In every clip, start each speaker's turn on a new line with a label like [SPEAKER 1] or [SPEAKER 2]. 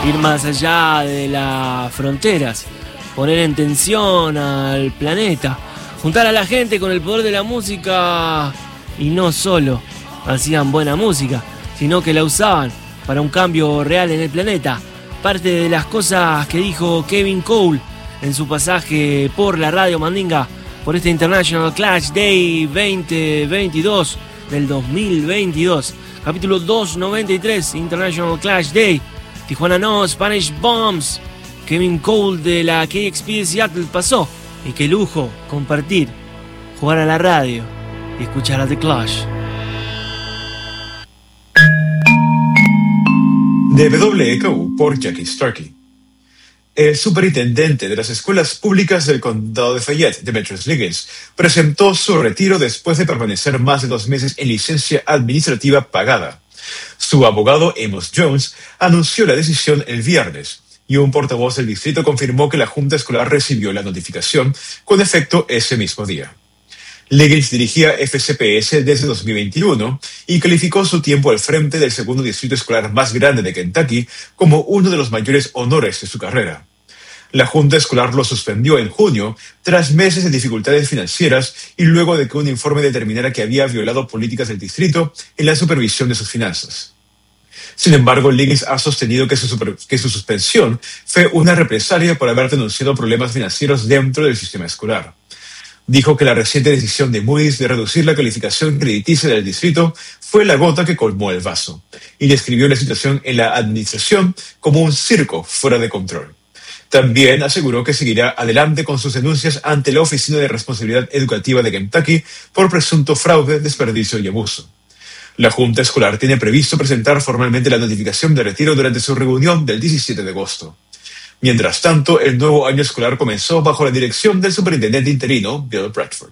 [SPEAKER 1] ir más allá de las fronteras, poner en tensión al planeta, juntar a la gente con el poder de la música y no solo hacían buena música, sino que la usaban para un cambio real en el planeta. Parte de las cosas que dijo Kevin Cole en su pasaje por la Radio Mandinga por este International Clash Day 2022 del 2022. Capítulo 293, International Clash Day. Tijuana no, Spanish Bombs. Kevin Cole de la KXP de Seattle pasó. Y qué lujo compartir, jugar a la radio y escuchar a The Clash.
[SPEAKER 2] De WKU por Jackie Starkey. El superintendente de las escuelas públicas del condado de Fayette, Demetrius Liggins, presentó su retiro después de permanecer más de 2 meses en licencia administrativa pagada. Su abogado, Amos Jones, anunció la decisión el viernes, y un portavoz del distrito confirmó que la junta escolar recibió la notificación con efecto ese mismo día. Liggins dirigía FCPS desde 2021 y calificó su tiempo al frente del segundo distrito escolar más grande de Kentucky como uno de los mayores honores de su carrera. La junta escolar lo suspendió en junio tras meses de dificultades financieras y luego de que un informe determinara que había violado políticas del distrito en la supervisión de sus finanzas. Sin embargo, Liggins ha sostenido que su suspensión fue una represalia por haber denunciado problemas financieros dentro del sistema escolar. Dijo que la reciente decisión de Moody's de reducir la calificación crediticia del distrito fue la gota que colmó el vaso, y describió la situación en la administración como un circo fuera de control. También aseguró que seguirá adelante con sus denuncias ante la Oficina de Responsabilidad Educativa de Kentucky por presunto fraude, desperdicio y abuso. La Junta Escolar tiene previsto presentar formalmente la notificación de retiro durante su reunión del 17 de agosto. Mientras tanto, el nuevo año escolar comenzó bajo la dirección del superintendente interino, Bill Bradford.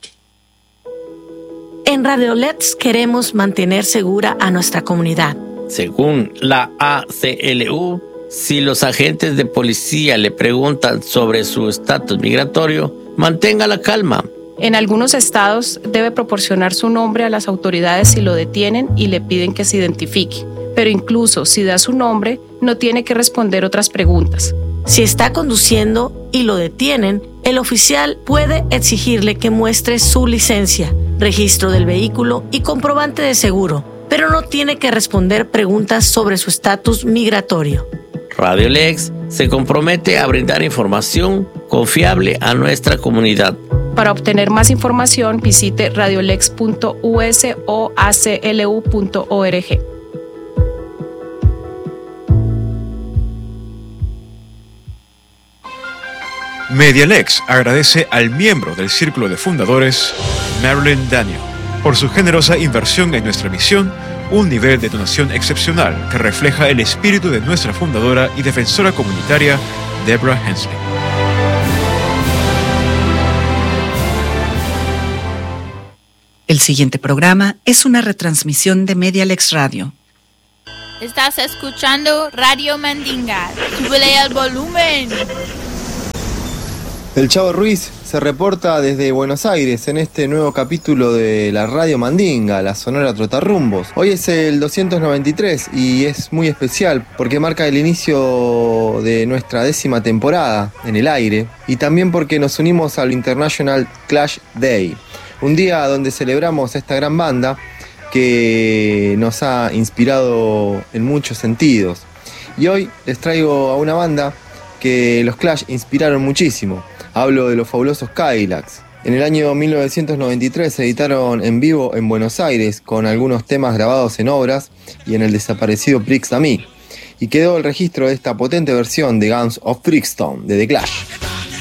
[SPEAKER 3] En Radio Let's queremos mantener segura a nuestra comunidad.
[SPEAKER 4] Según la ACLU, si los agentes de policía le preguntan sobre su estatus migratorio, mantenga la calma.
[SPEAKER 5] En algunos estados debe proporcionar su nombre a las autoridades si lo detienen y le piden que se identifique. Pero incluso si da su nombre, no tiene que responder otras preguntas.
[SPEAKER 3] Si está conduciendo y lo detienen, el oficial puede exigirle que muestre su licencia, registro del vehículo y comprobante de seguro, pero no tiene que responder preguntas sobre su estatus migratorio.
[SPEAKER 4] Radio Lex se compromete a brindar información confiable a nuestra comunidad.
[SPEAKER 5] Para obtener más información, visite radiolex.us o aclu.org.
[SPEAKER 2] Medialex agradece al miembro del Círculo de Fundadores, Marilyn Daniel, por su generosa inversión en nuestra misión, un nivel de donación excepcional que refleja el espíritu de nuestra fundadora y defensora comunitaria, Deborah Hensley.
[SPEAKER 6] El siguiente programa es una retransmisión de Medialex Radio.
[SPEAKER 7] Estás escuchando Radio Mandinga. ¡Súbele al volumen!
[SPEAKER 8] El Chavo Ruiz se reporta desde Buenos Aires en este nuevo capítulo de la Radio Mandinga, la Sonora Trotarrumbos. Hoy es el 293 y es muy especial porque marca el inicio de nuestra 10ª temporada en el aire y también porque nos unimos al International Clash Day, un día donde celebramos a esta gran banda que nos ha inspirado en muchos sentidos. Y hoy les traigo a una banda que los Clash inspiraron muchísimo. Hablo de los fabulosos Cadillacs. En el año 1993 se editaron en vivo en Buenos Aires con algunos temas grabados en obras y en el desaparecido Prix d'Ami. Y quedó el registro de esta potente versión de Guns of Brixton de The Clash.